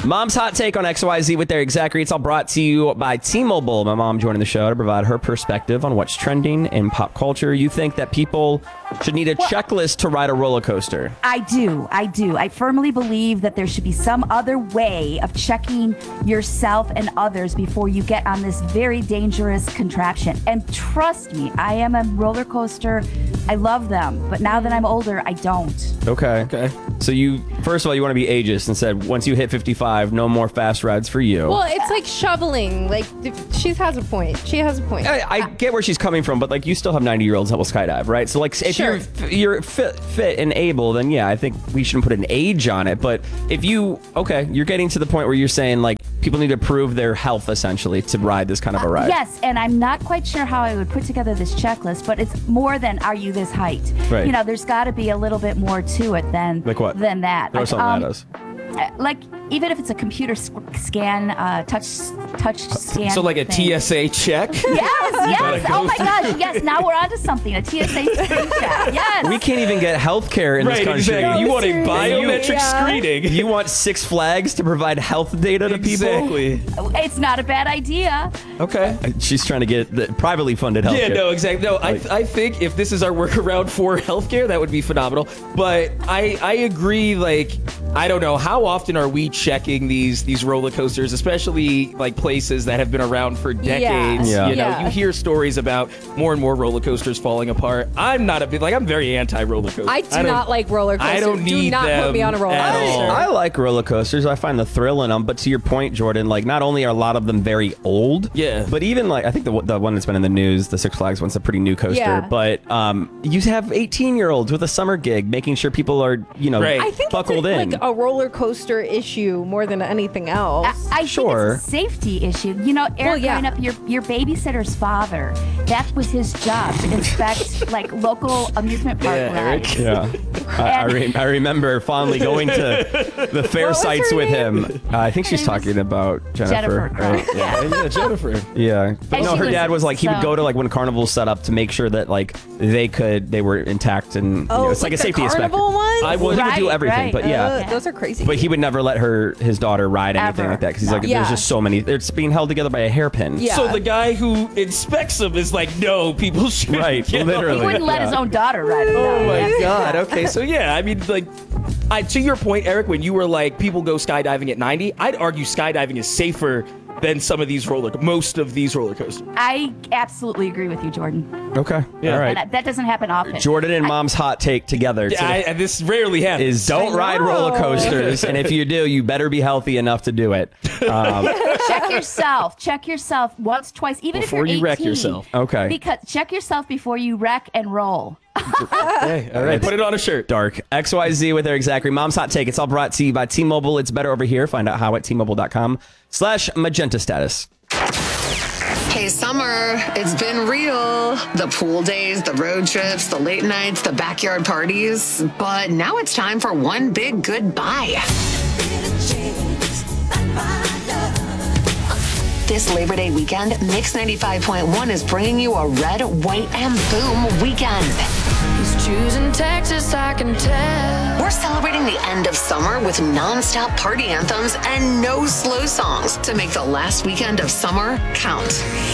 Mom's Hot Take on XYZ with Eric Zachary. It's all brought to you by T-Mobile. My mom joining the show to provide her perspective on what's trending in pop culture. You think that people should need a checklist to ride a roller coaster? I do. I firmly believe that there should be some other way of checking yourself and others before you get on this very dangerous contraption. And trust me, I am a roller coaster. I love them. But now that I'm older, I don't. Okay. So you, first of all, you want to be ageist and said once you hit 55, no more fast rides for you. Well, it's like shoveling. Like, she has a point. I get where she's coming from, but like you still have 90-year-olds that will skydive, right? So like if you're fit and able, then yeah, I think we shouldn't put an age on it. But if you're getting to the point where you're saying like people need to prove their health essentially to ride this kind of a ride. Yes, and I'm not quite sure how I would put together this checklist, but it's more than are you this height? Right. You know, there's got to be a little bit more to it than like what? Than that. Throw something at us. Like even if it's a computer scan, touch scan. So like a thing. TSA check? Yes. Oh my gosh. Yes. Now we're onto something. A TSA screen check. Yes. We can't even get health care in this country. Exactly. You want a biometric screening. You want Six Flags to provide health data to people? Exactly. It's not a bad idea. Okay. She's trying to get the privately funded health care. Yeah, no, exactly. No, I think if this is our workaround for healthcare, that would be phenomenal. But I agree, like, I don't know, how often are we checking these roller coasters, especially like places that have been around for decades? Yeah. You know, you hear stories about more and more roller coasters falling apart. I'm not a bit I'm very anti roller coaster. I do not like roller coasters. I don't need Do not them put me on a roller at coaster. all. I like roller coasters. I find the thrill in them. But to your point, Jordan, like not only are a lot of them very old, but even like I think the one that's been in the news, the Six Flags one's a pretty new coaster. Yeah. But you have 18-year-olds with a summer gig making sure people are I think buckled it's in. like a roller coaster issue more than anything else. I think it's a safety issue. You know, Eric, growing up, your babysitter's father, that was his job to inspect like local amusement park rides. Yeah. I remember fondly going to the fair sites with him. I think she's talking about Jennifer. Right? Yeah. Jennifer. Yeah. But And no, she her was dad was like, he would so- go to like when carnivals set up to make sure that like they were intact and it's like a the safety inspector. carnival ones? He would do everything, but yeah. Those are crazy. But he would never let his daughter ride anything Ever. like that because he's like, Yeah. there's just so many. It's being held together by a hairpin. Yeah. So the guy who inspects them is like, no, people should. Right, literally. He wouldn't let his own daughter ride it. Oh No. my Yeah. God. Okay, so yeah, I mean, like, to your point, Eric, when you were like, people go skydiving at 90, I'd argue skydiving is safer than most of these roller coasters. I absolutely agree with you, Jordan. Okay. Yeah. All right. And that doesn't happen often. Jordan and Mom's hot take together This rarely happens. is don't ride roller coasters, and if you do, you better be healthy enough to do it. Check yourself once, twice, even Before if you're 18. you wreck yourself. Okay. Because check yourself before you wreck and roll. Hey, all right, put it on a shirt. Dark. XYZ with Eric Zachary. Mom's hot take. It's all brought to you by T-Mobile. It's better over here. Find out how at T-Mobile.com/magenta status. Hey, summer, it's been real. The pool days, the road trips, the late nights, the backyard parties. But now it's time for one big goodbye. This Labor Day weekend, Mix 95.1 is bringing you a red, white, and boom weekend. He's choosing Texas, I can tell. We're celebrating the end of summer with nonstop party anthems and no slow songs to make the last weekend of summer count.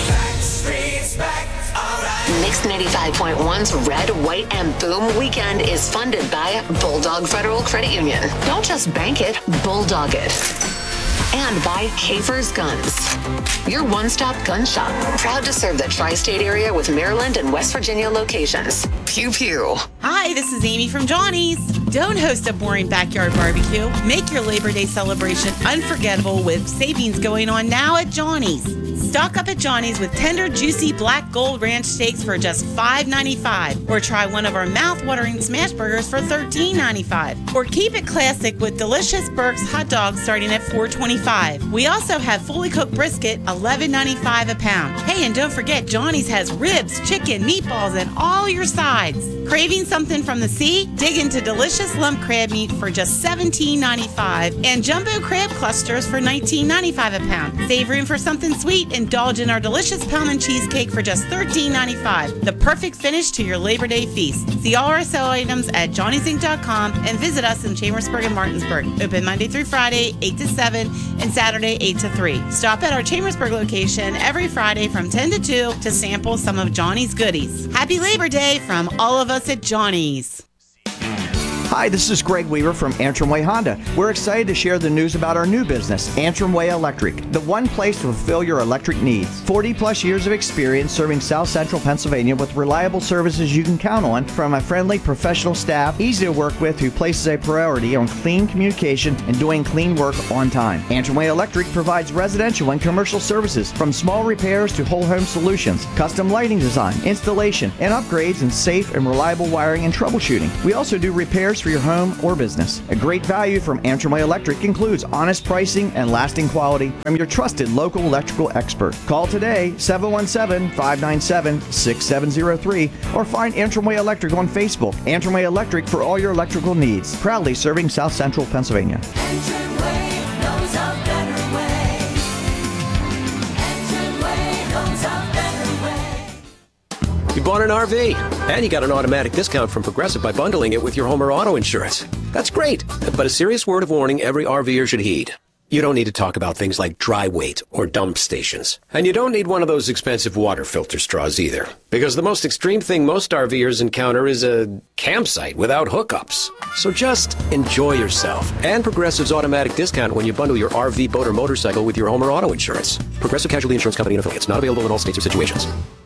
Mix 95.1's Red, White, and Boom weekend is funded by Bulldog Federal Credit Union. Don't just bank it, bulldog it. And by Hafer's Guns, your one-stop gun shop. Proud to serve the tri-state area with Maryland and West Virginia locations. Pew pew. Hi, this is Amy from Johnny's. Don't host a boring backyard barbecue. Make your Labor Day celebration unforgettable with savings going on now at Johnny's. Stock up at Johnny's with tender, juicy black gold ranch steaks for just $5.95. Or try one of our mouth-watering smash burgers for $13.95. Or keep it classic with delicious Burke's hot dogs starting at $4.25. We also have fully cooked brisket, $11.95 a pound. Hey, and don't forget, Johnny's has ribs, chicken, meatballs, and all your sides. Craving something from the sea? Dig into delicious delicious lump crab meat for just $17.95 and jumbo crab clusters for $19.95 a pound. Save room for something sweet. Indulge in our delicious Pellman cheesecake for just $13.95. The perfect finish to your Labor Day feast. See all our sale items at johnnysinc.com and visit us in Chambersburg and Martinsburg. Open Monday through Friday, 8 to 7, and Saturday, 8 to 3. Stop at our Chambersburg location every Friday from 10 to 2 to sample some of Johnny's goodies. Happy Labor Day from all of us at Johnny's. Hi, this is Greg Weaver from Antrim Way Honda. We're excited to share the news about our new business, Antrim Way Electric, the one place to fulfill your electric needs. 40 plus years of experience serving South Central Pennsylvania with reliable services you can count on from a friendly professional staff, easy to work with, who places a priority on clean communication and doing clean work on time. Antrim Way Electric provides residential and commercial services from small repairs to whole home solutions, custom lighting design, installation, and upgrades in safe and reliable wiring and troubleshooting. We also do repairs for your home or business. A great value from Antrim Way Electric includes honest pricing and lasting quality from your trusted local electrical expert. Call today, 717-597-6703, or find Antrim Way Electric on Facebook. Antrim Way Electric for all your electrical needs. Proudly serving South Central Pennsylvania. Antrim Way knows a better way. Antrim Way knows a better way. You bought an RV, and you got an automatic discount from Progressive by bundling it with your home or auto insurance. That's great, but a serious word of warning every RVer should heed. You don't need to talk about things like dry weight or dump stations. And you don't need one of those expensive water filter straws either. Because the most extreme thing most RVers encounter is a campsite without hookups. So just enjoy yourself. And Progressive's automatic discount when you bundle your RV, boat, or motorcycle with your home or auto insurance. Progressive Casualty Insurance Company and Affiliates. Not available in all states or situations.